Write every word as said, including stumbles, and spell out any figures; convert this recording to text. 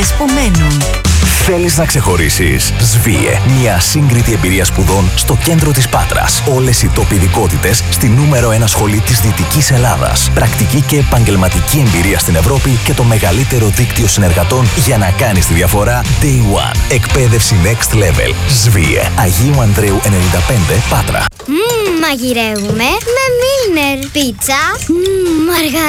στιγμές που μένουν. Θέλεις να ξεχωρίσεις? Σβίε. Μια σύγκριτη εμπειρία σπουδών στο κέντρο της Πάτρας. Όλες οι τόποι ειδικότητες στη νούμερο ένα σχολή της Δυτικής Ελλάδας. Πρακτική και επαγγελματική εμπειρία στην Ευρώπη και το μεγαλύτερο δίκτυο συνεργατών για να κάνεις τη διαφορά Day One. Εκπαίδευση Next Level. Σβίε. Αγίου Ανδρέου ενενήντα πέντε, Πάτρα. Μμμ, μαγειρεύουμε με Μίλνερ. Πίτσα, μμμ, μαργαρίνη.